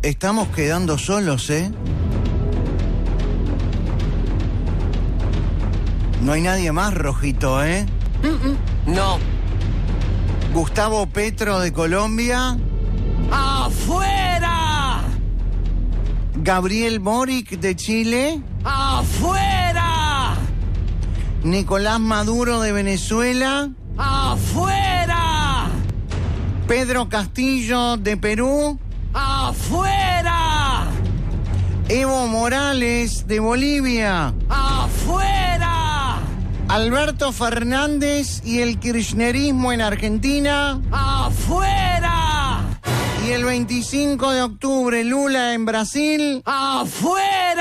estamos quedando solos, ¿eh? No hay nadie más, Rojito, ¿eh? No. Gustavo Petro de Colombia. ¡Afuera! Gabriel Boric de Chile. ¡Afuera! Nicolás Maduro de Venezuela. ¡Afuera! Pedro Castillo de Perú. ¡Afuera! Evo Morales de Bolivia. ¡Afuera! Alberto Fernández y el kirchnerismo en Argentina. ¡Afuera! Y el 25 de octubre, Lula en Brasil. ¡Afuera!